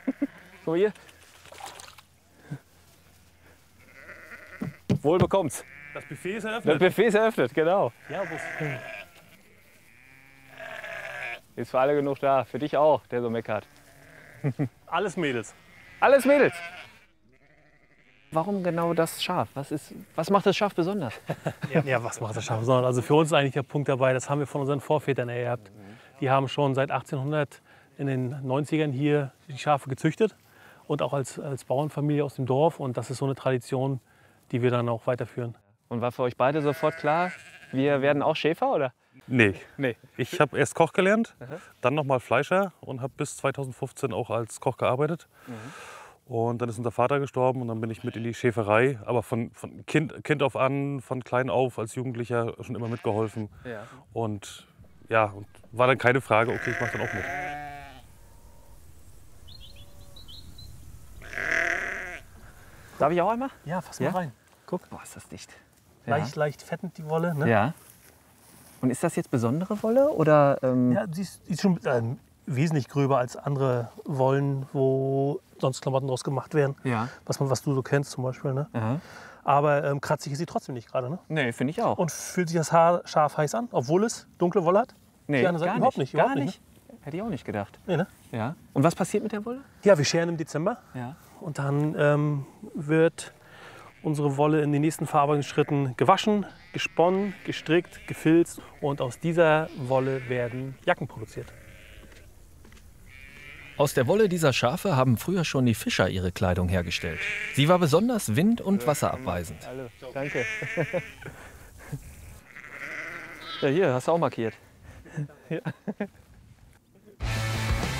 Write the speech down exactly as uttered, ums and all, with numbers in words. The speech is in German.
So hier. Wohl bekommt's. Das Buffet ist Das eröffnet. Buffet ist eröffnet, genau. Ja, wo ist- Ist für alle genug da. Für dich auch, der so meckert. Alles Mädels. Alles Mädels. Warum genau das Schaf? Was, ist, was macht das Schaf besonders? Ja, was macht das Schaf besonders? Also für uns ist eigentlich der Punkt dabei, das haben wir von unseren Vorvätern ererbt. Die haben schon seit achtzehnhundert in den neunzigern hier die Schafe gezüchtet und auch als, als Bauernfamilie aus dem Dorf. Und das ist so eine Tradition, die wir dann auch weiterführen. Und war für euch beide sofort klar, wir werden auch Schäfer, oder? Nee. Nee. Ich habe erst Koch gelernt, dann nochmal Fleischer und habe bis zweitausendfünfzehn auch als Koch gearbeitet. Und dann ist unser Vater gestorben und dann bin ich mit in die Schäferei. Aber von, von kind, kind auf an, von klein auf, als Jugendlicher schon immer mitgeholfen. Ja. Und ja, und war dann keine Frage, okay, ich mache dann auch mit. Darf ich auch einmal? Ja, fass Ja? mal rein. Guck, Boah, ist das dicht. leicht, leicht fettend die Wolle. Ne? Ja. Und ist das jetzt besondere Wolle oder? Ähm, Ja, die ist, die ist schon ähm, wesentlich gröber als andere Wollen, wo sonst Klamotten draus gemacht werden. Ja. Was, man, was du so kennst zum Beispiel. Ne? Aha. Aber ähm, kratzig ist sie trotzdem nicht gerade. Ne? Nee, finde ich auch. Und fühlt sich das Haar scharf heiß an, obwohl es dunkle Wolle hat? nee, die andere Seite gar überhaupt nicht. nicht, überhaupt gar nicht, nicht. Hätte ich auch nicht gedacht. Nee, ne? Ja. Und was passiert mit der Wolle? Ja, wir scheren im Dezember Ja. und dann ähm, wird unsere Wolle in den nächsten Verarbeitungsschritten gewaschen, gesponnen, gestrickt, gefilzt und aus dieser Wolle werden Jacken produziert. Aus der Wolle dieser Schafe haben früher schon die Fischer ihre Kleidung hergestellt. Sie war besonders wind- und wasserabweisend. Hallo, danke. Ja, hier, hast du auch markiert. Ja.